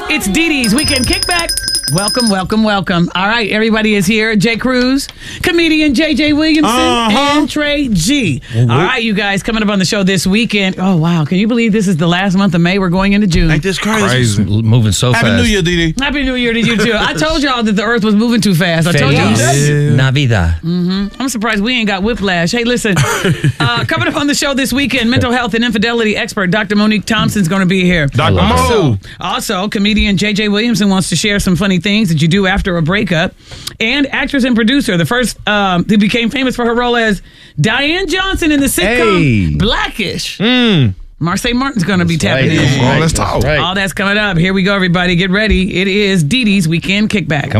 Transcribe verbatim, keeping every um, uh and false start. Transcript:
It's Dee Dee's Weekend Kickback. Welcome, welcome, welcome. All right, everybody is here. Jay Cruz, comedian J J Williamson, uh-huh. and Trey G. Mm-hmm. All right, you guys, coming up on the show this weekend. Oh, wow. Can you believe this is the last month of May? We're going into June. Ain't this crazy? Crazy. Moving so Happy fast. Happy New Year, Dee Dee. Happy New Year to you, too. I told y'all that the earth was moving too fast. I told y'all. Feliz Navidad. Mm-hmm. I'm surprised we ain't got whiplash. Hey, listen, uh, coming up on the show this weekend, mental health and infidelity expert Doctor Monique Thompson's going to be here. Doctor Mo. Also, also, comedian J J Williamson wants to share some funny things that you do after a breakup. And actress and producer, the first um, who became famous for her role as Diane Johnson in the sitcom Hey. Blackish. Mm. Marseille Martin's going to be tapping right. in. Well, let's talk. Right. All that's coming up. Here we go, everybody. Get ready. It is Dee Dee's Weekend Kickback. Come